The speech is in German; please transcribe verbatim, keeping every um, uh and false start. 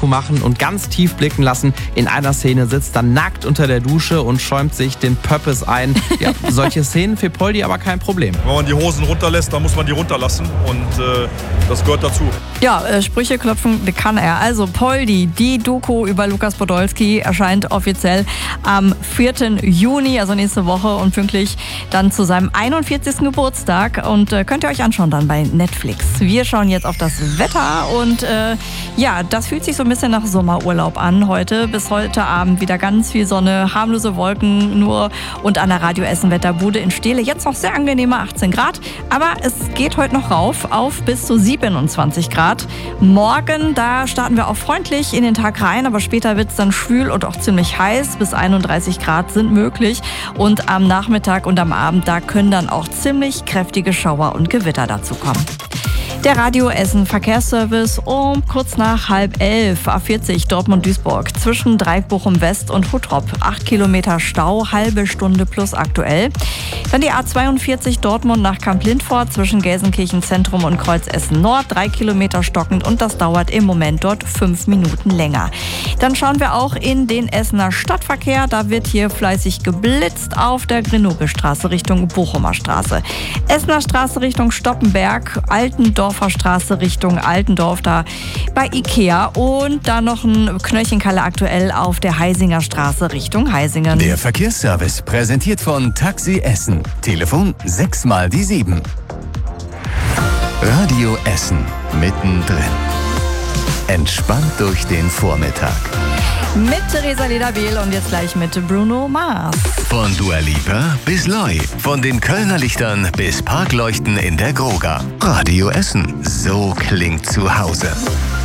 Doku machen und ganz tief blicken lassen. In einer Szene sitzt er nackt unter der Dusche und schäumt sich den Pöppes ein. Ja, solche Szenen für Poldi aber kein Problem. Wenn man die Hosen runterlässt, dann muss man die runterlassen und äh, das gehört dazu. Ja, äh, Sprüche klopfen kann er. Also Poldi, die Doku über Lukas Podolski erscheint offiziell am vierten Juni, also nächste Woche und pünktlich dann zu seinem einundvierzigsten Geburtstag und äh, könnt ihr euch anschauen dann bei Netflix. Wir schauen jetzt auf das Wetter und äh, ja, das fühlt sich so ein bisschen nach Sommerurlaub an heute. Bis heute Abend wieder ganz viel Sonne, harmlose Wolken nur und an der Radio Essen Wetterbude in Steele jetzt noch sehr angenehme achtzehn Grad, aber es geht heute noch rauf auf bis zu siebenundzwanzig Grad. Morgen, da starten wir auch freundlich in den Tag rein, aber später wird es dann schwül und auch ziemlich heiß. Bis einunddreißig Grad sind möglich und am Nachmittag und am Abend, da können dann auch ziemlich kräftige Schauer und Gewitter dazu kommen. Der Radio Essen Verkehrsservice um kurz nach halb elf, A vierzig Dortmund-Duisburg, zwischen Dreieck-Bochum West und Huttrop. acht Kilometer Stau, halbe Stunde plus aktuell. Dann die A zweiundvierzig Dortmund nach Kamp-Lindfort, zwischen Gelsenkirchen Zentrum und Kreuz Essen Nord, drei Kilometer stockend und das dauert im Moment dort fünf Minuten länger. Dann schauen wir auch in den Essener Stadtverkehr. Da wird hier fleißig geblitzt auf der Grenoble-Straße Richtung Bochumer Straße. Essener Straße Richtung Stoppenberg, Altendorfer Straße Richtung Altendorf, da bei Ikea und dann noch ein Knöllchenkalle aktuell auf der Heisinger Straße Richtung Heisingen. Der Verkehrsservice präsentiert von Taxi Essen. Telefon sechs mal die sieben. Radio Essen mittendrin. Entspannt durch den Vormittag. Mit Theresa Lederbehl und jetzt gleich mit Bruno Mars. Von Dua Lipa bis Loi, von den Kölner Lichtern bis Parkleuchten in der Groga. Radio Essen, so klingt zu Hause.